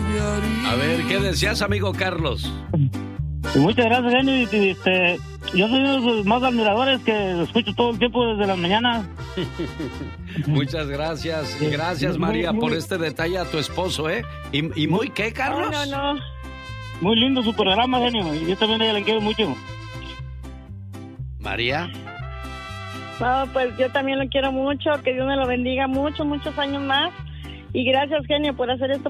A ver, ¿qué deseas, amigo Carlos? Muchas gracias, genio. Yo soy uno de los más admiradores que lo escucho todo el tiempo desde las mañanas. Muchas gracias. Y gracias, María, por este detalle a tu esposo, ¿eh? ¿Y muy qué, Carlos? No. Muy lindo su programa, genio. Y yo también a ella le quiero mucho. María. No, pues yo también lo quiero mucho. Que Dios me lo bendiga muchos años más. Y gracias, genio, por hacer esto